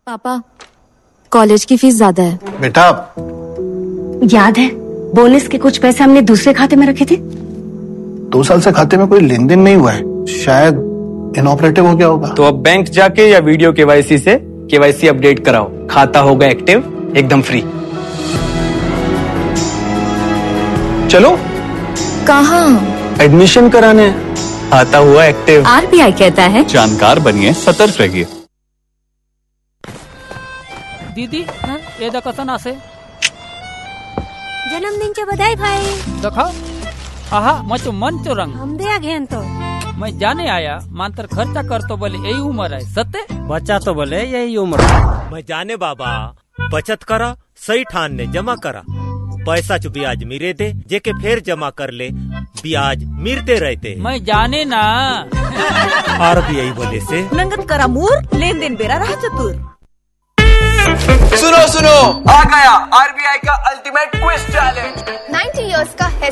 पापा, कॉलेज की फीस ज्यादा है। बेटा, याद है बोनस के कुछ पैसे हमने दूसरे खाते में रखे थे? 2 साल से खाते में कोई लेन देन नहीं हुआ है, शायद इनऑपरेटिव हो गया होगा। तो अब बैंक जाके या वीडियो केवाईसी से केवाईसी अपडेट कराओ, खाता होगा एक्टिव एकदम फ्री। चलो। कहाँ? एडमिशन कराने, खाता हुआ एक्टिव। आरबीआई कहता है जानकार बनिए, सतर्क रहिए। दीदी येदा कसं असे जन्मदिनच्या बधाई भाई। देखो आहा मचो मन चो रंग हम दे घेन तो मैं जाने आया मांतर खर्चा कर तो बोले यही उम्र है सत्य बच्चा तो बोले यही उम्र। मैं जाने बाबा बचत करा सही ठान ने जमा करा पैसा चु ब्याज मिरे दे जेके फिर जमा कर ले ब्याज मिरते रहते। मैं जाने ना आरबीआई बोले से नंगत करा मूर लेन देन बेरा रहा चतुर। सुनो सुनो, आ गया आरबीआई का अल्टीमेट क्विज चैलेंज। 90 इयर्स का